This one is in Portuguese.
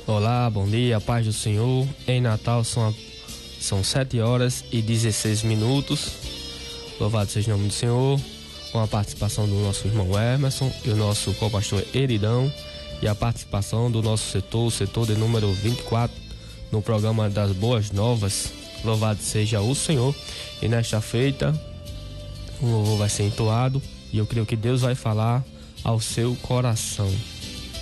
Olá, bom dia, paz do Senhor. Em Natal são 7h16. Louvado seja o nome do Senhor. Com a participação do nosso irmão Emerson e o nosso co-pastor Eridão, e a participação do nosso o setor de número 24, no programa das Boas Novas. Louvado seja o Senhor. E nesta feita, o louvor vai ser entoado e eu creio que Deus vai falar ao seu coração.